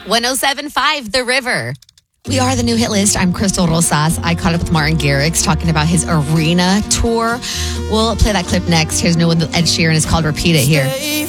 107.5 The River. We are the new hit list. I'm Crystal Rosas. I caught up with Martin Garrix talking about his arena tour. We'll play that clip next. Here's new one with Ed Sheeran. It's called Repeat It here.